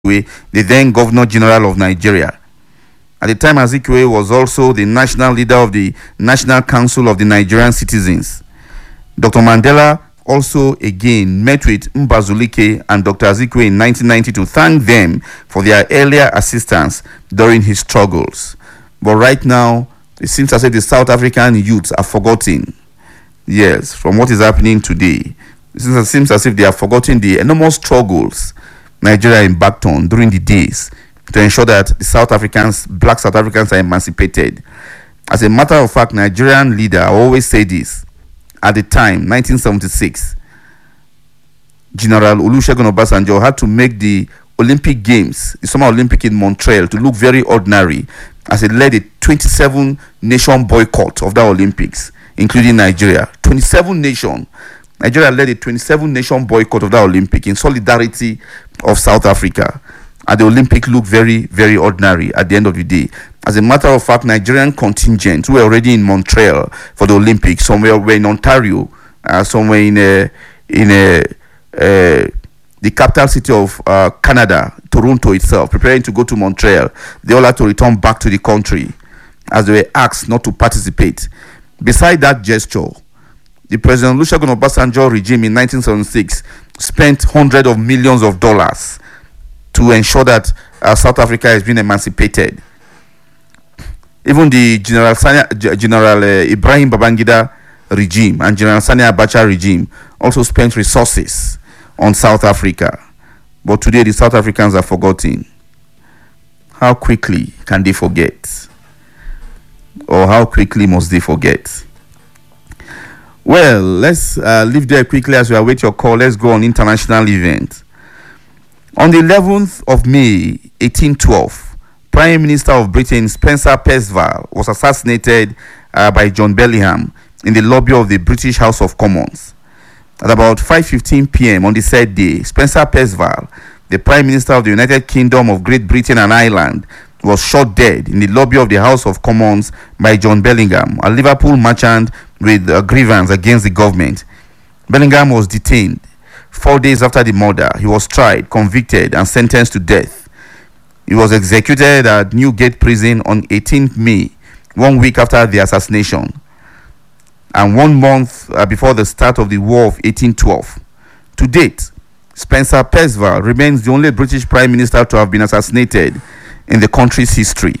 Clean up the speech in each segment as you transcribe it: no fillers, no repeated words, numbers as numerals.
Azikiwe, the then Governor General of Nigeria. At the time, Azikiwe was also the national leader of the National Council of the Nigerian Citizens. Dr. Mandela also again met with Mbazulike and Dr. Azikiwe in 1990 to thank them for their earlier assistance during his struggles. But right now, it seems as if the South African youths are forgotten. Yes, from what is happening today. It seems as if they have forgotten the enormous struggles Nigeria embarked on during the days to ensure that the black South Africans are emancipated. As a matter of fact, Nigerian leader, I always say this, at the time, 1976, General Olusegun Obasanjo had to make the Olympic Games, the Summer Olympic in Montreal, to look very ordinary as it led a 27-nation boycott of the Olympics, including Nigeria. 27 nations. Nigeria led a 27-nation boycott of the Olympic in solidarity of South Africa. And the Olympic looked very, very ordinary at the end of the day. As a matter of fact, Nigerian contingents who were already in Montreal for the Olympics, somewhere were in Ontario, somewhere in the capital city of Canada, Toronto itself, preparing to go to Montreal. They all had to return back to the country as they were asked not to participate. Beside that gesture, the President Olusegun Obasanjo regime in 1976 spent hundreds of millions of dollars to ensure that South Africa has been emancipated. Even the General Ibrahim Babangida regime and General Sani Abacha regime also spent resources on South Africa. But today the South Africans are forgotten. How quickly can they forget? Or how quickly must they forget? Well, let's leave there quickly as we await your call. Let's go on international event. On the 11th of May, 1812, Prime Minister of Britain Spencer Perceval was assassinated by John Bellingham in the lobby of the British House of Commons. At about 5:15 p.m. on the said day, Spencer Perceval, the Prime Minister of the United Kingdom of Great Britain and Ireland, was shot dead in the lobby of the House of Commons by John Bellingham, a Liverpool merchant with a grievance against the government. Bellingham was detained. 4 days after the murder, he was tried, convicted, and sentenced to death. He was executed at Newgate Prison on 18th May, 1 week after the assassination, and 1 month before the start of the War of 1812. To date, Spencer Perceval remains the only British Prime Minister to have been assassinated in the country's history.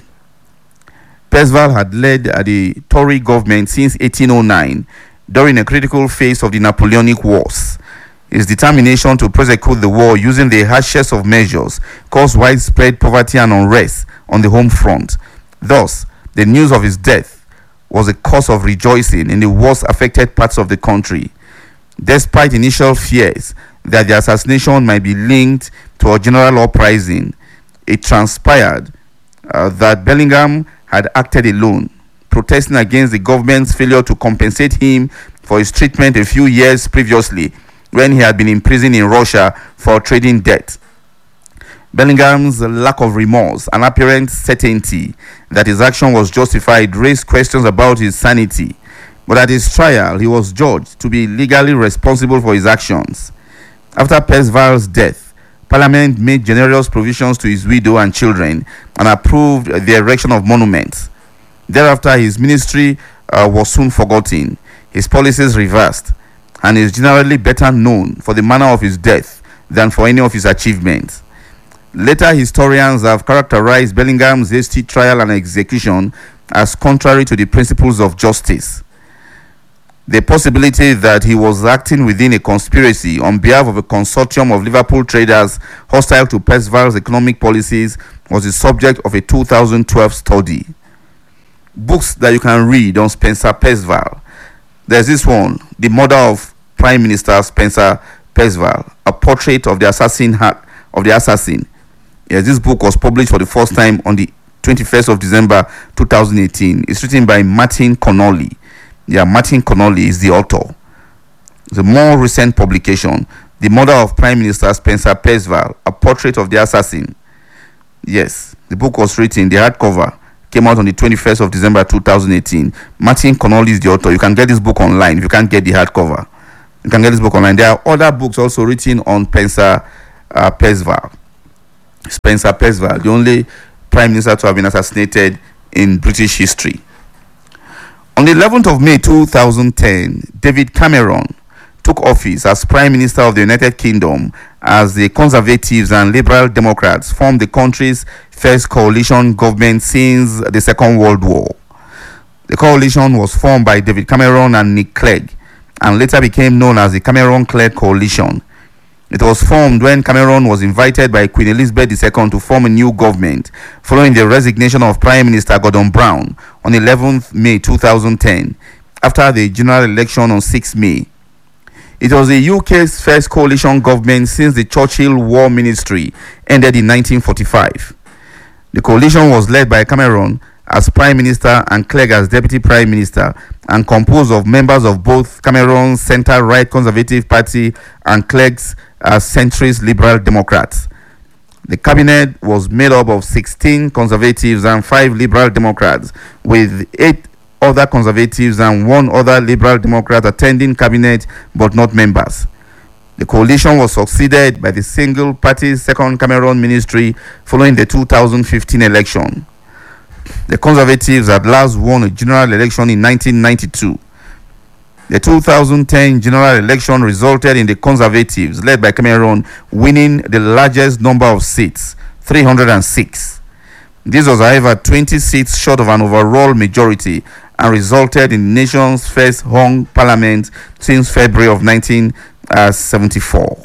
Perceval had led the Tory government since 1809 during a critical phase of the Napoleonic Wars. His determination to prosecute the war using the harshest of measures caused widespread poverty and unrest on the home front. Thus, the news of his death was a cause of rejoicing in the worst affected parts of the country. Despite initial fears that the assassination might be linked to a general uprising, it transpired that Bellingham had acted alone, protesting against the government's failure to compensate him for his treatment a few years previously when he had been imprisoned in Russia for trading debt. Bellingham's lack of remorse and apparent certainty that his action was justified raised questions about his sanity, but at his trial he was judged to be legally responsible for his actions. After Perceval's death, Parliament made generous provisions to his widow and children and approved the erection of monuments. Thereafter, his ministry was soon forgotten, his policies reversed, and is generally better known for the manner of his death than for any of his achievements. Later historians have characterized Bellingham's hasty trial and execution as contrary to the principles of justice. The possibility that he was acting within a conspiracy on behalf of a consortium of Liverpool traders hostile to Perceval's economic policies was the subject of a 2012 study. Books that you can read on Spencer Perceval. There's this one, The Murder of Prime Minister Spencer Perceval, a portrait of the assassin. Yes, this book was published for the first time on the 21st of December 2018. It's written by Martin Connolly. Yeah, Martin Connolly is the author. It's a more recent publication, The Murder of Prime Minister Spencer Perceval, a portrait of the assassin. Yes, the book was written, the hardcover came out on the 21st of December 2018. Martin Connolly is the author. You can get this book online if you can't get the hardcover. You can get this book online. There are other books also written on Spencer Perceval. Spencer Perceval, the only prime minister to have been assassinated in British history. On the 11th of May 2010, David Cameron took office as Prime Minister of the United Kingdom as the Conservatives and Liberal Democrats formed the country's first coalition government since the Second World War. The coalition was formed by David Cameron and Nick Clegg and later became known as the Cameron-Clegg Coalition. It was formed when Cameron was invited by Queen Elizabeth II to form a new government following the resignation of Prime Minister Gordon Brown on 11th May 2010 after the general election on 6 May. It was the UK's first coalition government since the Churchill War Ministry ended in 1945. The coalition was led by Cameron as Prime Minister and Clegg as Deputy Prime Minister and composed of members of both Cameron's centre-right Conservative Party and Clegg's centrist Liberal Democrats. The cabinet was made up of 16 Conservatives and 5 Liberal Democrats, with 8 other Conservatives and 1 other Liberal Democrat attending cabinet but not members. The coalition was succeeded by the single-party second Cameron ministry following the 2015 election. The Conservatives at last won a general election in 1992. The 2010 general election resulted in the Conservatives, led by Cameron, winning the largest number of seats, 306. This was, however, 20 seats short of an overall majority and resulted in the nation's first hung parliament since February of 1974.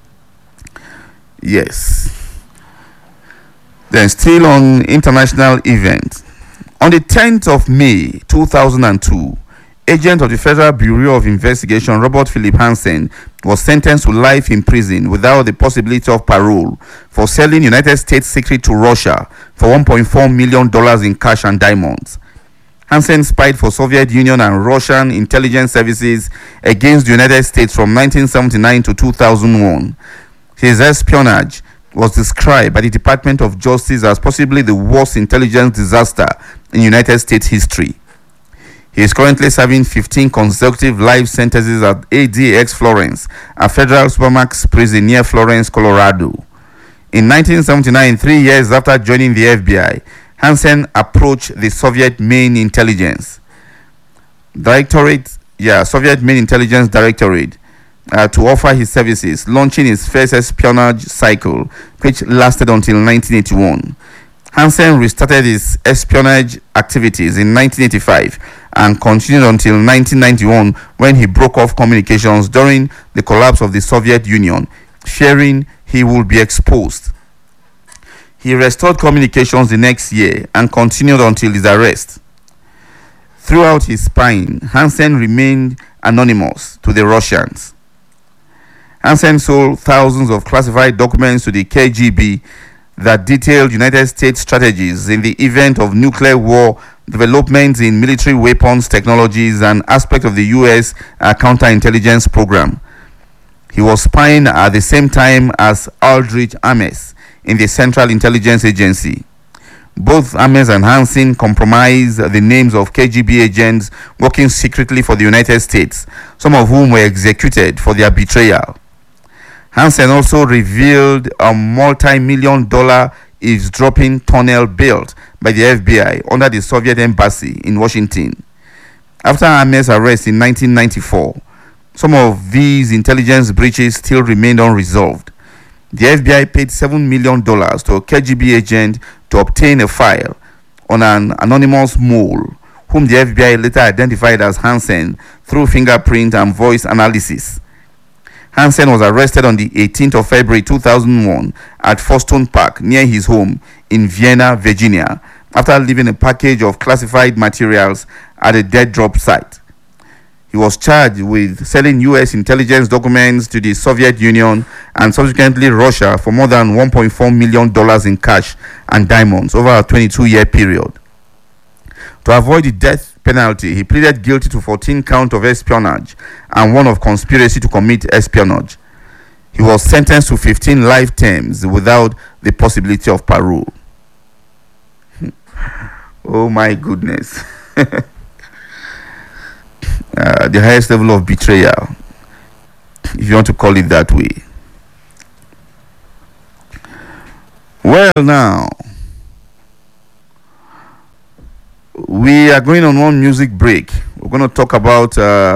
Yes. Then still on international events. On the 10th of May 2002, agent of the Federal Bureau of Investigation Robert Philip Hansen was sentenced to life in prison without the possibility of parole for selling United States secret to Russia for $1.4 million in cash and diamonds. Hansen spied for Soviet Union and Russian intelligence services against the United States from 1979 to 2001. His espionage was described by the Department of Justice as possibly the worst intelligence disaster in United States history. He is currently serving 15 consecutive life sentences at ADX Florence, a federal supermax prison near Florence, Colorado. In 1979, 3 years after joining the FBI, Hansen approached the Soviet Main Intelligence Directorate to offer his services, launching his first espionage cycle, which lasted until 1981. Hansen restarted his espionage activities in 1985 and continued until 1991 when he broke off communications during the collapse of the Soviet Union, fearing he would be exposed. He restored communications the next year and continued until his arrest. Throughout his spying, Hansen remained anonymous to the Russians. Hansen sold thousands of classified documents to the KGB that detailed United States strategies in the event of nuclear war, developments in military weapons technologies, and aspects of the U.S. counterintelligence program. He was spying at the same time as Aldrich Ames in the Central Intelligence Agency. Both Ames and Hansen compromised the names of KGB agents working secretly for the United States, some of whom were executed for their betrayal. Hansen also revealed a multi-million-dollar eavesdropping tunnel built by the FBI under the Soviet embassy in Washington. After Ames' arrest in 1994, some of these intelligence breaches still remained unresolved. The FBI paid $7 million to a KGB agent to obtain a file on an anonymous mole, whom the FBI later identified as Hansen through fingerprint and voice analysis. Hansen was arrested on the 18th of February 2001 at Foston Park near his home in Vienna, Virginia, after leaving a package of classified materials at a dead drop site. He was charged with selling U.S. intelligence documents to the Soviet Union and subsequently Russia for more than $1.4 million in cash and diamonds over a 22-year period. To avoid the death penalty, he pleaded guilty to 14 counts of espionage and 1 of conspiracy to commit espionage. He was sentenced to 15 life terms without the possibility of parole. Oh my goodness. The highest level of betrayal, if you want to call it that way. Well, now we are going on one music break. We're going to talk about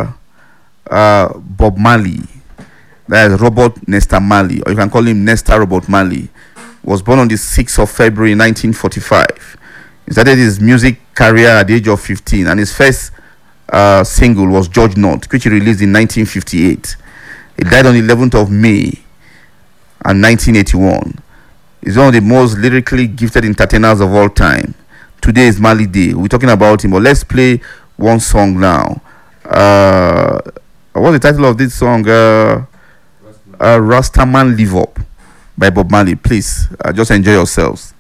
Bob Marley. That is Robert Nesta Marley, or you can call him Nesta Robert Marley. Was born on the 6th of February 1945. He started his music career at the age of 15, and his first single was George Not, which he released in 1958. He died on the 11th of May in 1981. He's one of the most lyrically gifted entertainers of all time. Today is Marley Day. We're talking about him, but let's play one song now. What's the title of this song? Rastaman Live Up by Bob Marley. Please, just enjoy yourselves.